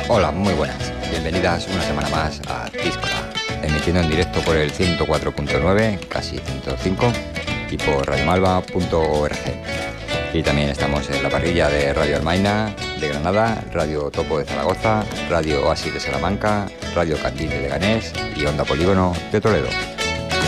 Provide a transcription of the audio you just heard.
Hola, muy buenas. Bienvenidas una semana más a Díscola, emitiendo en directo por el 104.9, casi 105, y por radiomalva.org. Y también estamos en la parrilla de Radio Almaina de Granada, Radio Topo de Zaragoza, Radio Oasis de Salamanca, Radio Candil de Leganés y Onda Polígono de Toledo.